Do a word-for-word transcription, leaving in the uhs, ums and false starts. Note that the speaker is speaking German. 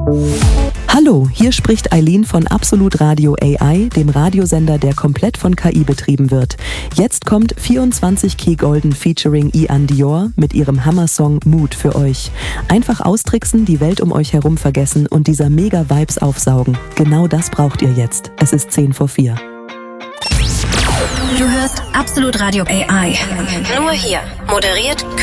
Hallo, hier spricht Eileen von Absolut Radio A I, dem Radiosender, der komplett von K I betrieben wird. Jetzt kommt vierundzwanzig Key Golden featuring Ian Dior mit ihrem Hammer-Song Mood für euch. Einfach austricksen, die Welt um euch herum vergessen und dieser Mega-Vibes aufsaugen. Genau das braucht ihr jetzt. Es ist zehn vor vier. Du hörst Absolut Radio A I. Nur hier. Moderiert